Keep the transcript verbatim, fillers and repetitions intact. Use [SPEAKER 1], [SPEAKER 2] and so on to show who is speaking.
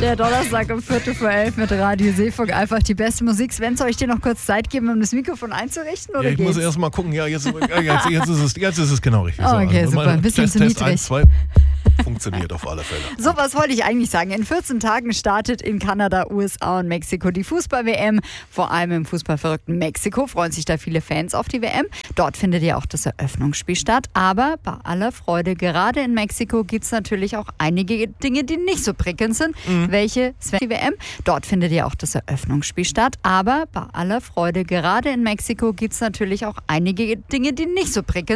[SPEAKER 1] Der Donnerstag um Viertel vor elf mit Radio Seefunk. Einfach die beste Musik. Sven, soll ich dir noch kurz Zeit geben, um das Mikrofon einzurichten? Oder
[SPEAKER 2] Ja, ich
[SPEAKER 1] geht's?
[SPEAKER 2] muss erst mal gucken. Ja, jetzt, jetzt, jetzt, ist, es, jetzt ist es genau richtig.
[SPEAKER 1] Oh, okay,
[SPEAKER 2] also,
[SPEAKER 1] super. Ein bisschen
[SPEAKER 2] Test,
[SPEAKER 1] zu
[SPEAKER 2] Test
[SPEAKER 1] niedrig.
[SPEAKER 2] eins, zwei funktioniert auf alle Fälle.
[SPEAKER 1] So, was wollte ich eigentlich sagen? In vierzehn Tagen startet in Kanada, U S A und Mexiko die Fußball-W M. Vor allem im fußballverrückten Mexiko freuen sich da viele Fans auf die W M. Dort findet ja auch das Eröffnungsspiel statt. Aber bei aller Freude, gerade in Mexiko gibt es natürlich auch einige Dinge, die nicht so prickelnd sind. Mhm. Welche? Sven, die W M. Dort findet ja auch das Eröffnungsspiel statt. Aber bei aller Freude, gerade in Mexiko gibt es natürlich auch einige Dinge, die nicht so prickelnd sind.